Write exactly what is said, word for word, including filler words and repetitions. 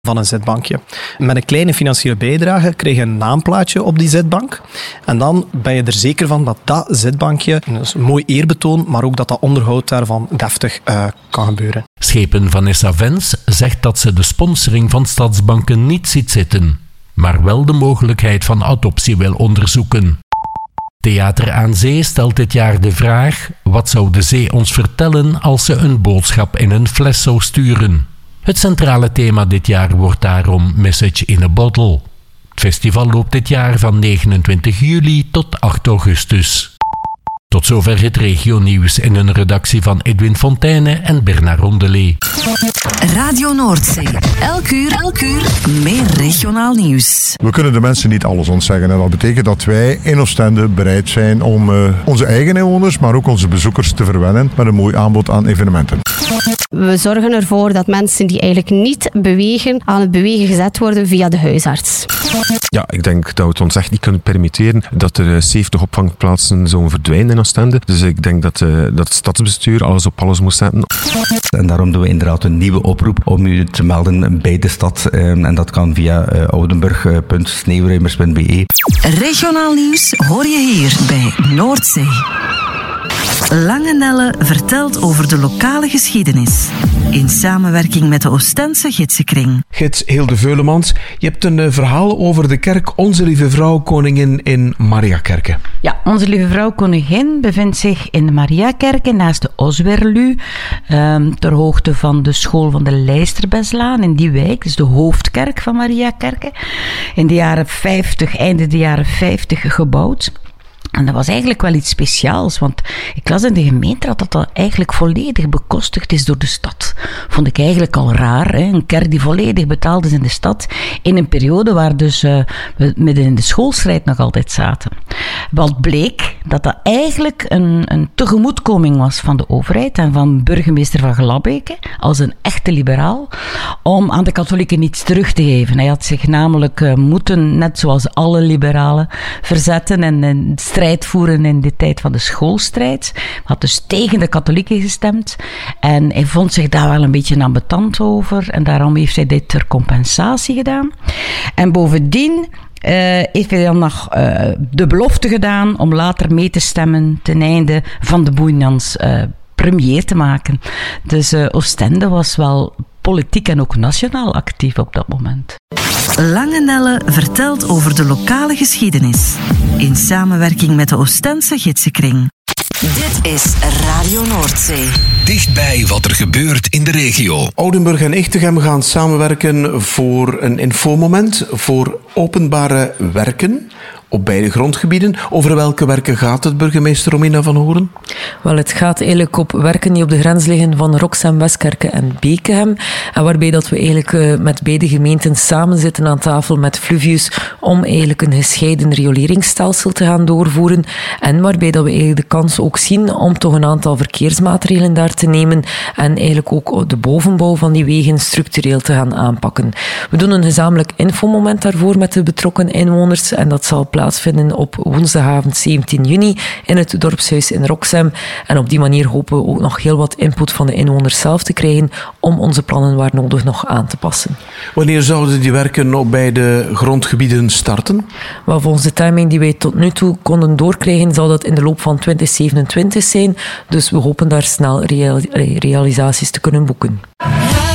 van een zetbankje. Met een kleine financiële bijdrage krijg je een naamplaatje op die zetbank. En dan ben je er zeker van dat dat zetbankje, dat is een mooi eerbetoon, maar ook dat dat onderhoud daarvan deftig uh, kan gebeuren. Schepen Vanessa Vens zegt dat ze de sponsoring van stadsbanken niet ziet zitten, maar wel de mogelijkheid van adoptie wil onderzoeken. Theater aan Zee stelt dit jaar de vraag: wat zou de zee ons vertellen als ze een boodschap in een fles zou sturen? Het centrale thema dit jaar wordt daarom Message in a Bottle. Het festival loopt dit jaar van negenentwintig juli tot acht augustus. Tot zover het regionieuws in een redactie van Edwin Fontaine en Bernard Rondelet. Radio Noordzee. Elk uur, elk uur meer regionaal nieuws. We kunnen de mensen niet alles ontzeggen. En dat betekent dat wij in Oostende bereid zijn om uh, onze eigen inwoners, maar ook onze bezoekers te verwennen met een mooi aanbod aan evenementen. We zorgen ervoor dat mensen die eigenlijk niet bewegen, aan het bewegen gezet worden via de huisarts. Ja, ik denk dat we het ons echt niet kunnen permitteren dat er zeventig opvangplaatsen zouden verdwijnen in Oostende. Dus ik denk dat, uh, dat het stadsbestuur alles op alles moet zetten. En daarom doen we inderdaad een nieuwe oproep om u te melden bij de stad. Um, en dat kan via uh, oudenburg punt sneeuwruimers punt b e. Regionaal nieuws hoor je hier bij Noordzee. Lange Nelle vertelt over de lokale geschiedenis. In samenwerking met de Oostense Gidsenkring. Gids Hilde Veulemans, je hebt een uh, verhaal over de kerk Onze Lieve Vrouw Koningin in Mariakerke. Ja, Onze Lieve Vrouw Koningin bevindt zich in de Mariakerke naast de Oswerlu, um, ter hoogte van de school van de Lijsterbeslaan in die wijk, dus de hoofdkerk van Mariakerke. In de jaren vijftig, einde de jaren vijftig gebouwd. En dat was eigenlijk wel iets speciaals, want ik las in de gemeenteraad dat dat eigenlijk volledig bekostigd is door de stad. Vond ik eigenlijk al raar, hè? Een kerk die volledig betaald is in de stad, in een periode waar dus uh, we midden in de schoolstrijd nog altijd zaten. Wat bleek dat dat eigenlijk een, een tegemoetkoming was van de overheid en van burgemeester van Glabeke, als een echte liberaal, om aan de katholieken niets terug te geven. Hij had zich namelijk uh, moeten, net zoals alle liberalen, verzetten en, en strijd voeren in de tijd van de schoolstrijd. Hij had dus tegen de katholieken gestemd en hij vond zich daar wel een beetje ambetant over en daarom heeft hij dit ter compensatie gedaan. En bovendien Uh, heeft hij dan nog uh, de belofte gedaan om later mee te stemmen ten einde van de Boeinans uh, premier te maken. Dus uh, Oostende was wel politiek en ook nationaal actief op dat moment. Lange Nelle vertelt over de lokale geschiedenis. In samenwerking met de Oostense Gidsenkring. Dit is Radio Noordzee. Dichtbij wat er gebeurt in de regio. Oudenburg en Echtegem gaan samenwerken voor een infomoment voor openbare werken op beide grondgebieden. Over welke werken gaat het, burgemeester Romina van Horen? Wel, het gaat eigenlijk op werken die op de grens liggen van Roxem, Westkerke en Bekehem. En waarbij dat we eigenlijk uh, met beide gemeenten samen zitten aan tafel met Fluvius om eigenlijk een gescheiden rioleringsstelsel te gaan doorvoeren. En waarbij dat we eigenlijk de kans ook zien om toch een aantal verkeersmaatregelen daar te nemen en eigenlijk ook de bovenbouw van die wegen structureel te gaan aanpakken. We doen een gezamenlijk infomoment daarvoor met de betrokken inwoners en dat zal plaatsvinden plaatsvinden op woensdagavond zeventien juni in het dorpshuis in Roxem. En op die manier hopen we ook nog heel wat input van de inwoners zelf te krijgen om onze plannen waar nodig nog aan te passen. Wanneer zouden die werken op beide grondgebieden starten? Wel, volgens de timing die wij tot nu toe konden doorkrijgen, zal dat in de loop van twintig zevenentwintig zijn. Dus we hopen daar snel real- realisaties te kunnen boeken.